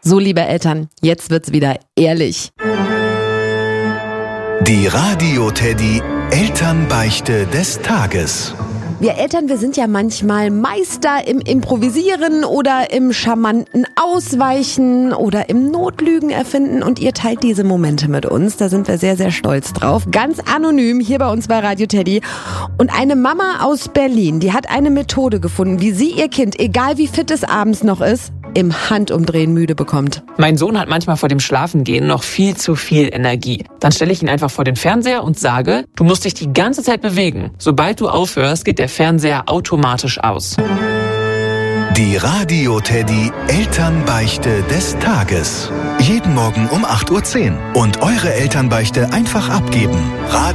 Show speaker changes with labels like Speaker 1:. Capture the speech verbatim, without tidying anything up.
Speaker 1: So, liebe Eltern, jetzt wird's wieder ehrlich.
Speaker 2: Die Radio Teddy Elternbeichte des Tages.
Speaker 1: Wir Eltern, wir sind ja manchmal Meister im Improvisieren oder im charmanten Ausweichen oder im Notlügen erfinden und ihr teilt diese Momente mit uns. Da sind wir sehr, sehr stolz drauf. Ganz anonym hier bei uns bei Radio Teddy. Und eine Mama aus Berlin, die hat eine Methode gefunden, wie sie ihr Kind, egal wie fit es abends noch ist, im Handumdrehen müde bekommt.
Speaker 3: Mein Sohn hat manchmal vor dem Schlafengehen noch viel zu viel Energie. Dann stelle ich ihn einfach vor den Fernseher und sage, du musst dich die ganze Zeit bewegen. Sobald du aufhörst, geht der Fernseher automatisch aus.
Speaker 2: Die Radio Teddy Elternbeichte des Tages. Jeden Morgen um acht Uhr zehn. Und eure Elternbeichte einfach abgeben. Radio